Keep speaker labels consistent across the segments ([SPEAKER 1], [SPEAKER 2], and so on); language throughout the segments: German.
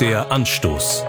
[SPEAKER 1] Der Anstoß.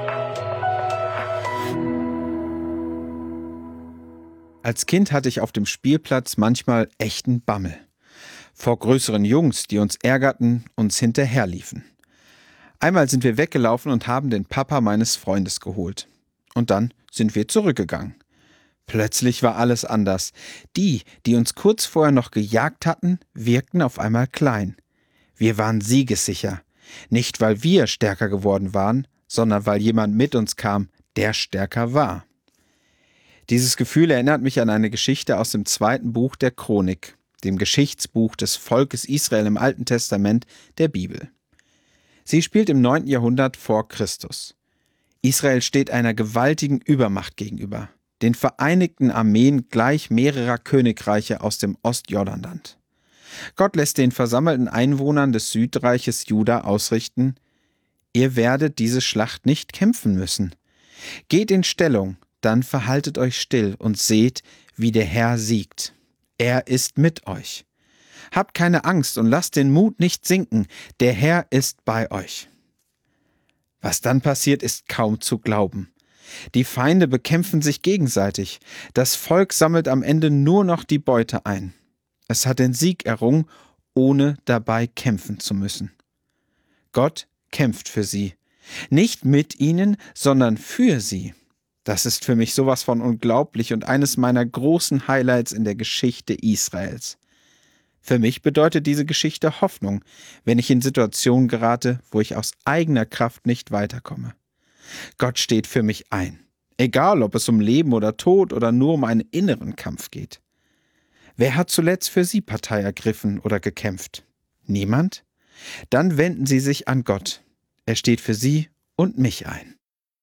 [SPEAKER 2] Als Kind hatte ich auf dem Spielplatz manchmal echten Bammel. Vor größeren Jungs, die uns ärgerten, uns hinterherliefen. Einmal sind wir weggelaufen und haben den Papa meines Freundes geholt. Und dann sind wir zurückgegangen. Plötzlich war alles anders. Die uns kurz vorher noch gejagt hatten, wirkten auf einmal klein. Wir waren siegessicher. Nicht, weil wir stärker geworden waren, sondern weil jemand mit uns kam, der stärker war. Dieses Gefühl erinnert mich an eine Geschichte aus dem 2. Buch der Chronik, dem Geschichtsbuch des Volkes Israel im Alten Testament der Bibel. Sie spielt im 9. Jahrhundert vor Christus. Israel steht einer gewaltigen Übermacht gegenüber, den vereinigten Armeen gleich mehrerer Königreiche aus dem Ostjordanland. Gott lässt den versammelten Einwohnern des Südreiches Juda ausrichten: Ihr werdet diese Schlacht nicht kämpfen müssen. Geht in Stellung, dann verhaltet euch still und seht, wie der Herr siegt. Er ist mit euch. Habt keine Angst und lasst den Mut nicht sinken, der Herr ist bei euch. Was dann passiert, ist kaum zu glauben. Die Feinde bekämpfen sich gegenseitig. Das Volk sammelt am Ende nur noch die Beute ein. Es hat den Sieg errungen, ohne dabei kämpfen zu müssen. Gott kämpft für sie. Nicht mit ihnen, sondern für sie. Das ist für mich sowas von unglaublich und eines meiner großen Highlights in der Geschichte Israels. Für mich bedeutet diese Geschichte Hoffnung, wenn ich in Situationen gerate, wo ich aus eigener Kraft nicht weiterkomme. Gott steht für mich ein. Egal, ob es um Leben oder Tod oder nur um einen inneren Kampf geht. Wer hat zuletzt für Sie Partei ergriffen oder gekämpft? Niemand? Dann wenden Sie sich an Gott. Er steht für Sie und mich ein.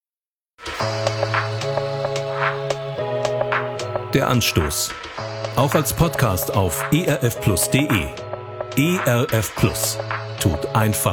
[SPEAKER 1] Der Anstoß. Auch als Podcast auf erfplus.de. ERF Plus. Tut einfach